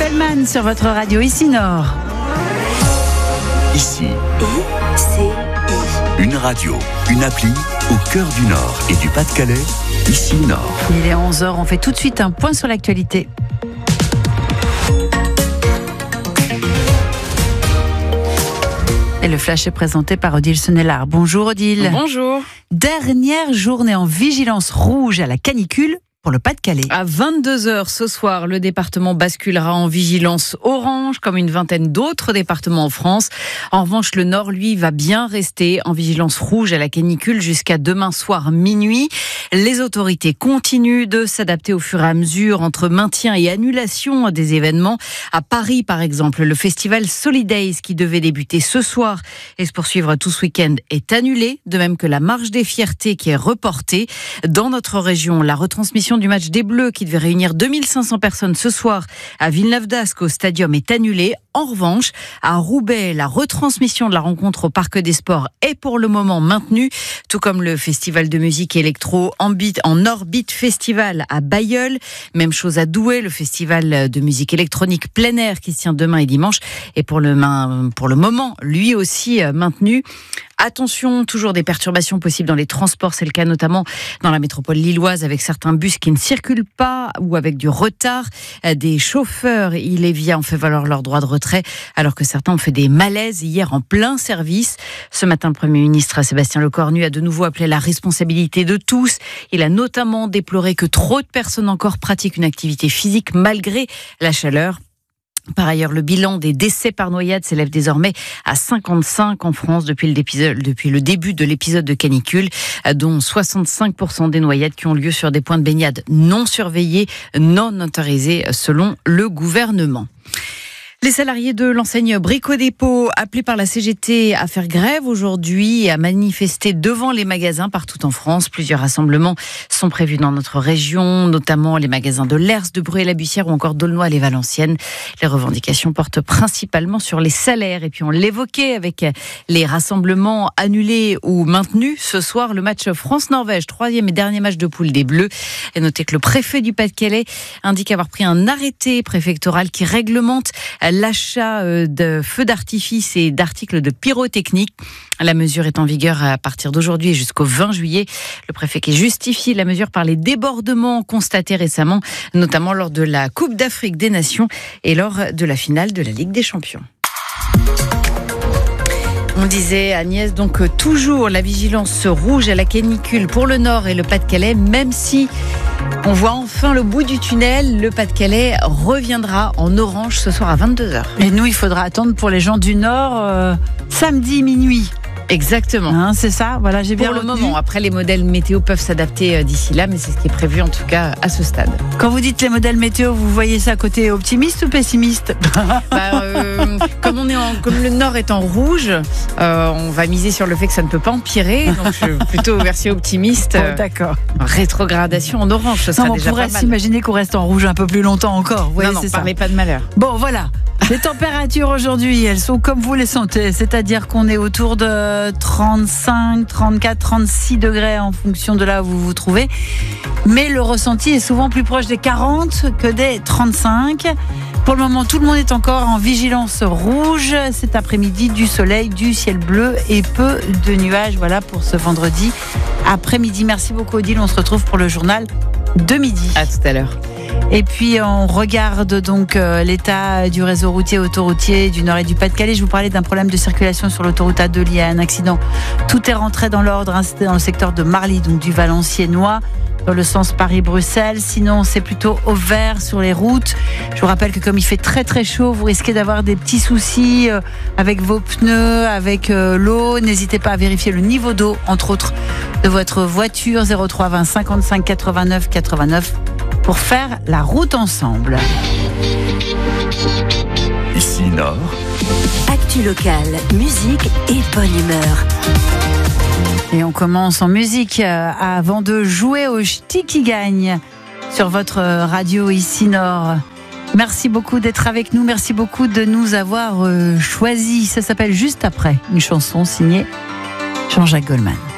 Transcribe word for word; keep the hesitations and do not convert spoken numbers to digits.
Fellman sur votre radio ici Nord. Ici, I C I. une radio, une appli au cœur du Nord et du Pas-de-Calais, ici Nord. Il est onze heures, on fait tout de suite un point sur l'actualité. Et le flash est présenté par Odile Sonnellard. Bonjour Odile. Bonjour. Dernière journée en vigilance rouge à la canicule pour le Pas-de-Calais. À vingt-deux heures ce soir, le département basculera en vigilance orange, comme une vingtaine d'autres départements en France. En revanche, le Nord, lui, va bien rester en vigilance rouge à la canicule jusqu'à demain soir minuit. Les autorités continuent de s'adapter au fur et à mesure entre maintien et annulation des événements. À Paris, par exemple, le festival Solidays, qui devait débuter ce soir et se poursuivre tout ce week-end, est annulé, de même que la Marche des Fiertés qui est reportée. Dans notre région, la retransmission du match des Bleus qui devait réunir deux mille cinq cents personnes ce soir à Villeneuve-d'Ascq au Stadium est annulée. En revanche, à Roubaix, la retransmission de la rencontre au Parc des Sports est pour le moment maintenue, tout comme le festival de musique électro en, beat, en Orbit Festival à Bailleul. Même chose à Douai, le festival de musique électronique plein air qui se tient demain et dimanche est pour le, pour le moment lui aussi maintenu. Attention, toujours des perturbations possibles dans les transports, c'est le cas notamment dans la métropole lilloise avec certains bus qui ne circulent pas ou avec du retard. Des chauffeurs Ilévia ont fait valoir leur droit de retrait alors que certains ont fait des malaises hier en plein service. Ce matin, le Premier ministre Sébastien Lecornu a de nouveau appelé à la responsabilité de tous. Il a notamment déploré que trop de personnes encore pratiquent une activité physique malgré la chaleur. Par ailleurs, le bilan des décès par noyade s'élève désormais à cinquante-cinq en France depuis le, depuis le début de l'épisode de canicule, dont soixante-cinq pour cent des noyades qui ont lieu sur des points de baignade non surveillés, non autorisés selon le gouvernement. Les salariés de l'enseigne Brico Dépôt, appelés par la C G T à faire grève aujourd'hui et à manifester devant les magasins partout en France. Plusieurs rassemblements sont prévus dans notre région, notamment les magasins de Lers, de Bruay-la-Bussière ou encore d'Aulnoy-les-Valenciennes. Les revendications portent principalement sur les salaires. Et puis on l'évoquait avec les rassemblements annulés ou maintenus. Ce soir, le match France-Norvège, troisième et dernier match de poule des Bleus. Et notez que le préfet du Pas-de-Calais indique avoir pris un arrêté préfectoral qui réglemente l'achat de feux d'artifice et d'articles de pyrotechnique. La mesure est en vigueur à partir d'aujourd'hui jusqu'au vingt juillet. Le préfet qui justifie la mesure par les débordements constatés récemment, notamment lors de la Coupe d'Afrique des Nations et lors de la finale de la Ligue des Champions. On disait, Agnès, donc toujours la vigilance rouge à la canicule pour le Nord et le Pas-de-Calais, même si on voit enfin le bout du tunnel, le Pas-de-Calais reviendra en orange ce soir à vingt-deux heures. Et nous, il faudra attendre pour les gens du Nord euh, samedi minuit. Exactement. Hein, c'est ça, voilà, j'ai bien Pour le retenu. moment. Après, les modèles météo peuvent s'adapter d'ici là, mais c'est ce qui est prévu en tout cas à ce stade. Quand vous dites les modèles météo, vous voyez ça côté optimiste ou pessimiste? bah, euh, comme, on est en, comme le Nord est en rouge, euh, on va miser sur le fait que ça ne peut pas empirer. Donc, je suis plutôt version optimiste. Oh, d'accord. Rétrogradation en orange, ce sera non, déjà on pourrait pas mal. s'imaginer qu'on reste en rouge un peu plus longtemps encore. Vous voyez, non, non, c'est ça. parlez pas de malheur. Bon, voilà. Les températures aujourd'hui, elles sont comme vous les sentez, c'est-à-dire qu'on est autour de trente-cinq, trente-quatre, trente-six degrés en fonction de là où vous vous trouvez. Mais le ressenti est souvent plus proche des quarante que des trente-cinq. Pour le moment, tout le monde est encore en vigilance rouge. Cet après-midi, du soleil, du ciel bleu et peu de nuages. Voilà pour ce vendredi après-midi. Merci beaucoup Odile, on se retrouve pour le journal de midi. À tout à l'heure. Et puis on regarde donc euh, l'état du réseau routier autoroutier du Nord et du Pas-de-Calais. Je vous parlais d'un problème de circulation sur l'autoroute A deux lié à un accident. Tout est rentré dans l'ordre, hein, c'était dans le secteur de Marly, donc du Valenciennois, dans le sens Paris-Bruxelles. Sinon, c'est plutôt au vert sur les routes. Je vous rappelle que comme il fait très très chaud, vous risquez d'avoir des petits soucis euh, avec vos pneus, avec euh, l'eau. N'hésitez pas à vérifier le niveau d'eau, entre autres, de votre voiture. Zéro trois vingt cinquante-cinq quatre-vingt-neuf quatre-vingt-neuf pour faire la route ensemble. Ici Nord. Actu locale, musique et bonne humeur. Et on commence en musique euh, avant de jouer au Ch'ti qui gagne sur votre radio ici Nord. Merci beaucoup d'être avec nous, merci beaucoup de nous avoir euh, choisis. Ça s'appelle Juste après, une chanson signée Jean-Jacques Goldman.